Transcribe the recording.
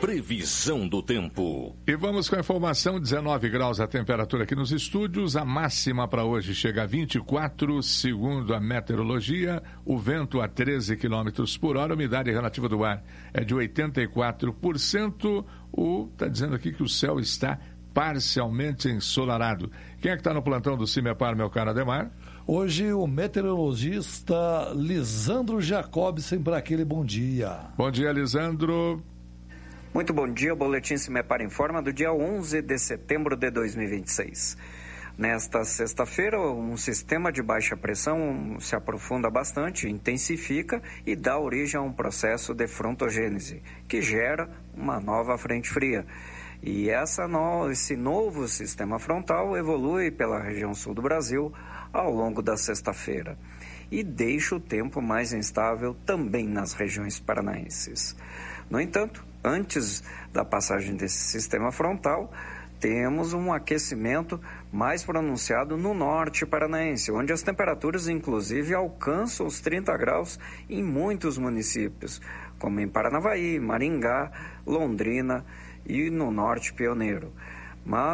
Previsão do tempo. E vamos com a informação, 19 graus a temperatura aqui nos estúdios, a máxima para hoje chega a 24, segundo a meteorologia, o vento a 13 km por hora, a umidade relativa do ar é de 84%, está dizendo aqui que o céu está parcialmente ensolarado. Quem é que está no plantão do CIMEPAR, meu caro Ademar? Hoje o meteorologista Lisandro Jacobsen, para aquele bom dia. Bom dia, Lisandro. Muito bom dia, o Boletim CIMEPAR informa do dia 11 de setembro de 2026. Nesta sexta-feira, um sistema de baixa pressão se aprofunda bastante, intensifica e dá origem a um processo de frontogênese, que gera uma nova frente fria. E esse novo sistema frontal evolui pela região sul do Brasil ao longo da sexta-feira e deixa o tempo mais instável também nas regiões paranaenses. No entanto, antes da passagem desse sistema frontal, temos um aquecimento mais pronunciado no norte paranaense, onde as temperaturas inclusive alcançam os 30 graus em muitos municípios, como em Paranavaí, Maringá, Londrina e no norte pioneiro. Mas